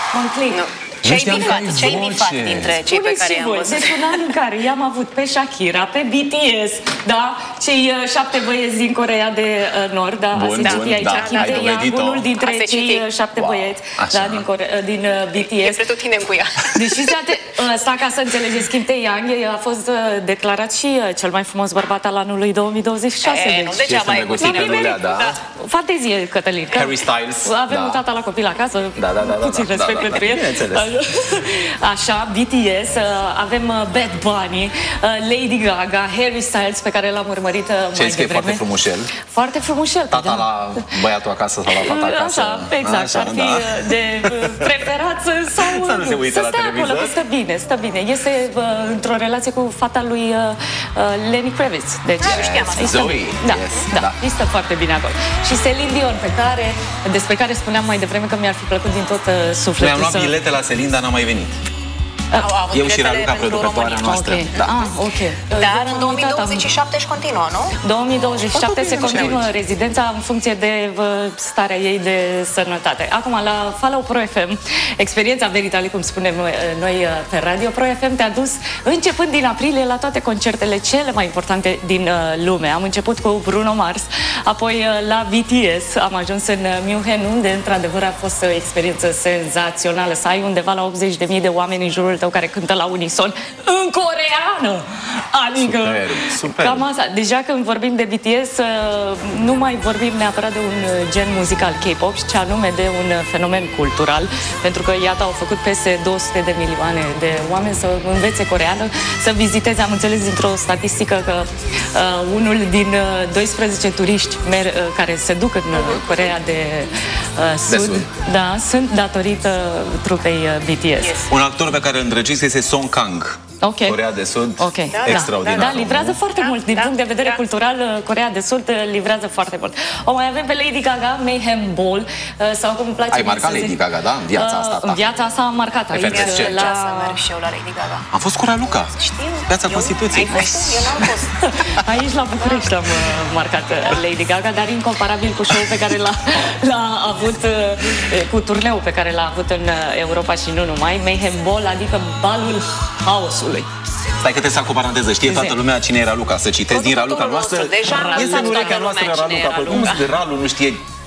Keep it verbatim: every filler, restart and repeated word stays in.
Moncler. Ce-ai bifat, ce-ai bifat dintre cei pe care i-am văzut? Deci un an în care i-am avut pe Shakira, pe B T S, da? Cei uh, șapte băieți din Coreea de uh, Nord, da? Bun, Se citit aici, da, Kim Tae-young, unul dintre Asta cei uh, șapte Wow. băieți, Așa. da? Din, Core uh, din uh, B T S. E pretutindem cu ea. Deci, toate, ăsta, ca să înțelegeți, Kim Tae-young a fost uh, declarat și uh, cel mai frumos bărbat al anului două mii douăzeci și șase. E, deci. nu degeaba e Este puțin. da? Da. Fantezie, Cătălin. că Harry Styles. Avem Da. un tata la copil acasă, Da, da, da, da, puțin da, respect da, da, pentru da, el. bineînțeles. Așa, B T S, uh, avem uh, Bad Bunny, uh, Lady Gaga, Harry Styles, pe care l-am urmărit uh, mai Ce-ai că e devreme. foarte frumușel. Foarte frumușel. Tata la băiatul acasă sau la fata acasă. Așa, exact. Așa, Ar fi da. uh, de uh, preferat să, sau, Să nu se uite să la stea acolo, televizor. că stă bine, stă bine. Este uh, într-o relație cu fata lui uh, uh, Lenny Kravitz. Deci, Ah, știam asta. îi stă- Zoe, Da, yes, da, da. îi stă foarte bine acolo. Și Celine Dion, pe care, despre care spuneam mai devreme că mi-ar fi plăcut din tot uh, Noi sufletul am luat să... bilete la Celine, dar n-am mai venit. Au avut Eu și biletele Raluca, pentru producătoarea România. noastră. Ok, Da. ah, ok. Dar Eu în am două mii uitat, am- douăzeci și șapte își continuă, nu? două mii douăzeci și șapte se Foarte bine, continuă așa, uite. rezidența în funcție de uh, starea ei de sănătate. Acum, la Follow Pro F M, experiența veritale, cum spunem noi, noi uh, pe Radio Pro F M, te-a dus începând din aprilie la toate concertele cele mai importante din uh, lume. Am început cu Bruno Mars, apoi uh, la B T S, am ajuns în uh, München, unde într-adevăr a fost o experiență senzațională. Să ai undeva la optzeci de mii de oameni în jurul tău care cântă la unison în coreeană. Adică, Superb, superb. cam asta. Deja când vorbim de B T S, uh, nu mai vorbim neapărat de un uh, gen muzical K-pop, ci anume de un uh, fenomen cultural, pentru că, iată, au făcut peste două sute de milioane de oameni să învețe coreeană, să viziteze. Am înțeles dintr-o statistică că uh, unul din uh, doisprezece turiști mer, uh, care se duc în uh, Coreea de, uh, De Sud, Sud. da, sunt datorită trupei uh, B T S. Yes. Un actor pe care îl îndrăgiți este Song Kang. Ok. Coreea de Sud, Ok. extraordinar. Da, livrează foarte Da, mult. Din da, punct de vedere da. cultural, Coreea de Sud uh, livrează foarte mult. O mai avem pe Lady Gaga, Mayhem Ball, uh, sau cum îmi place Ai mie marcat să zic. Lady Gaga, da? În viața asta ta. În viața asta am marcat aici. Efervescent. La... Să merg și eu la Lady Gaga. Am fost cu Raluca. Știu. Piața Eu- Constituției. Ai fost? Eu n-am fost. Aici la București am uh, marcat uh, Lady Gaga, dar incomparabil cu show-ul pe care l-a, l-a avut, uh, cu turneul pe care l-a avut în uh, Europa și nu numai, Mayhem Ball, adică balul haosului. Stai că te sac o paranteză. Știe toată lumea cine era Raluca. Să citesc din Raluca Producătorul noastră. nostru, deja Este în toată urechea lumea noastră cine Raluca. era Acolo. Cum Raluca. de Ralu nu știe